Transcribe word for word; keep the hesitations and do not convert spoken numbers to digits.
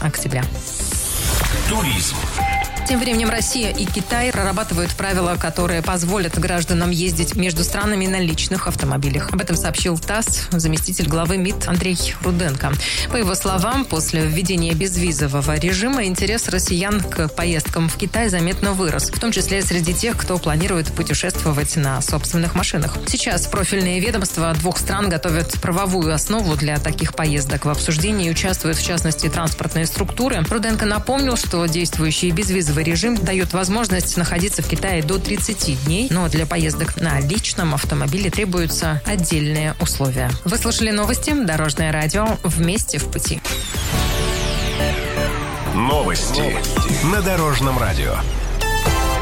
октября. Туризм. Тем временем Россия и Китай прорабатывают правила, которые позволят гражданам ездить между странами на личных автомобилях. Об этом сообщил ТАСС заместитель главы МИД Андрей Руденко. По его словам, после введения безвизового режима интерес россиян к поездкам в Китай заметно вырос, в том числе среди тех, кто планирует путешествовать на собственных машинах. Сейчас профильные ведомства двух стран готовят правовую основу для таких поездок. В обсуждении участвуют, в частности, транспортные структуры. Руденко напомнил, что действующий безвизовый режим дает возможность находиться в Китае до тридцати дней, но для поездок на личном автомобиле требуются отдельные условия. Вы слушали новости «Дорожное радио». Вместе в пути. Новости на Дорожном радио.